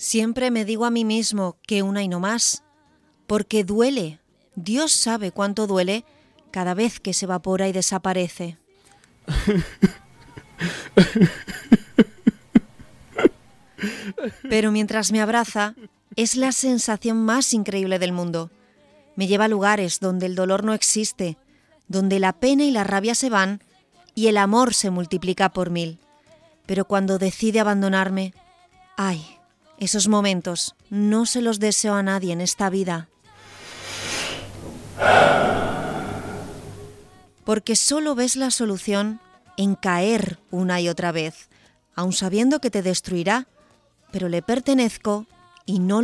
Siempre me digo a mí mismo que una y no más, porque duele. Dios sabe cuánto duele cada vez que se evapora y desaparece. Pero mientras me abraza, es la sensación más increíble del mundo. Me lleva a lugares donde el dolor no existe, donde la pena y la rabia se van y el amor se multiplica por 1000. Pero cuando decide abandonarme, ¡ay! Esos momentos no se los deseo a nadie en esta vida. Porque solo ves la solución en caer una y otra vez, aun sabiendo que te destruirá, pero le pertenezco y no